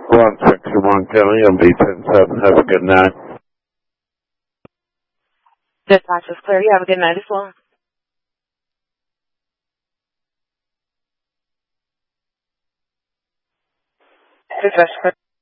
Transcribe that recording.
161 Kelly, I'll be 10-7. Have a good night. Dispatch is clear. You have a good night as well. Dispatch.